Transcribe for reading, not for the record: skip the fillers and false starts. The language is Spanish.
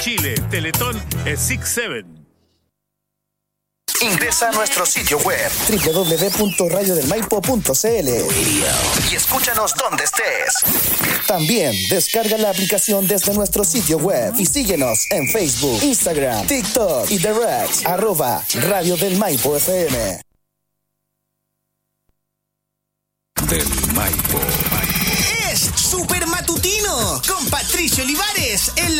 Chile, Teletón es 6-7. Ingresa a nuestro sitio web www.radiodelmaipo.cl y escúchanos donde estés. También descarga la aplicación desde nuestro sitio web y síguenos en Facebook, Instagram, TikTok y Direct @Radio del Maipo FM. Del Maipo. Es Super Matutino con Patricio Olivares en la